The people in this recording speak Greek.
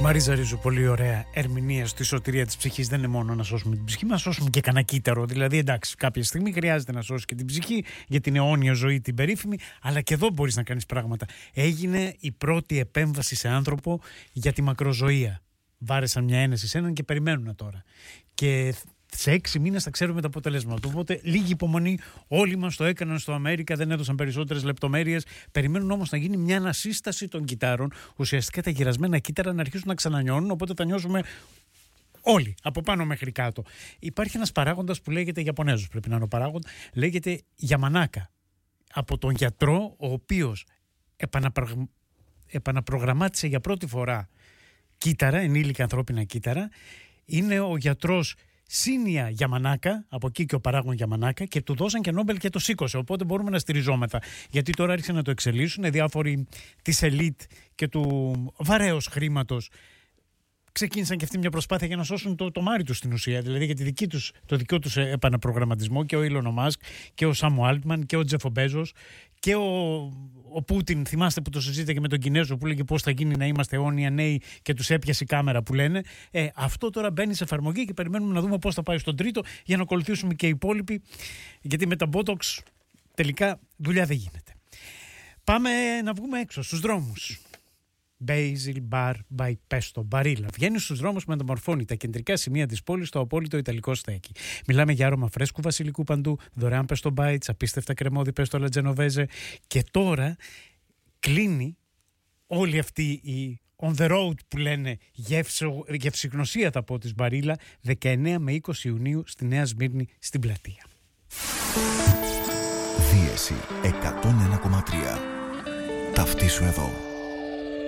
Μαρίζα Ρίζου, πολύ ωραία ερμηνεία στη σωτηρία της ψυχής. Δεν είναι μόνο να σώσουμε την ψυχή, να σώσουμε και κανένα κύτταρο. Δηλαδή, εντάξει, κάποια στιγμή χρειάζεται να σώσει και την ψυχή για την αιώνια ζωή, την περίφημη, αλλά και εδώ μπορείς να κάνεις πράγματα. Έγινε η πρώτη επέμβαση σε άνθρωπο για τη μακροζωία. Βάρεσαν μια ένεση σε έναν και περιμένουν τώρα. Και σε 6 μήνες θα ξέρουμε τα αποτελέσματα. Οπότε λίγη υπομονή. Όλοι μας το έκαναν στο Αμέρικα, δεν έδωσαν περισσότερες λεπτομέρειες. Περιμένουν όμως να γίνει μια ανασύσταση των κυτάρων. Ουσιαστικά τα γυρασμένα κύτταρα να αρχίσουν να ξανανιώνουν. Οπότε θα νιώσουμε όλοι, από πάνω μέχρι κάτω. Υπάρχει ένας παράγοντας που λέγεται Ιαπωνέζος, πρέπει να είναι ο παράγοντας, λέγεται Γιαμανάκα. Από τον γιατρό, ο οποίος επαναπρογραμμάτισε για πρώτη φορά κύτταρα, ενήλικα ανθρώπινα κύτταρα. Είναι ο γιατρός Σίνια Γιαμανάκα, από εκεί και ο παράγων Γιαμανάκα, και του δώσαν και Νόμπελ και το σήκωσε. Οπότε μπορούμε να στηριζόμεθα. Γιατί τώρα άρχισαν να το εξελίσσουν διάφοροι της ελίτ και του βαρέως χρήματος. Ξεκίνησαν και αυτή μια προσπάθεια για να σώσουν το μάρι τους στην ουσία. Δηλαδή για το δικό τους επαναπρογραμματισμό, και ο Ήλον Μάσκ και ο Σάμου Άλτμαν και ο Τζέφο Μπέζος και ο Πούτιν. Θυμάστε που το συζήτησε και με τον Κινέζο που λέγε πώς θα γίνει να είμαστε αιώνια νέοι και τους έπιασε η κάμερα που λένε. Αυτό τώρα μπαίνει σε εφαρμογή και περιμένουμε να δούμε πώς θα πάει στον τρίτο για να ακολουθήσουμε και οι υπόλοιποι. Γιατί με τα Botox τελικά δουλειά δεν γίνεται. Πάμε να βγούμε έξω στους δρόμους. Basil Bar by Pesto Barilla. Βγαίνει στους δρόμους, μεταμορφώνει τα κεντρικά σημεία της πόλης στο απόλυτο ιταλικό στέκι. Μιλάμε για άρωμα φρέσκου βασιλικού παντού, δωρεάν pesto bites, απίστευτα κρεμόδι pesto alla genovese. Και τώρα κλείνει όλη αυτή η on the road που λένε γευσηγνωσία, θα πω, της Barilla, 19 με 20 Ιουνίου στη Νέα Σμύρνη στην Πλατεία. Δίεση 101,3. Ταυτίσου εδώ.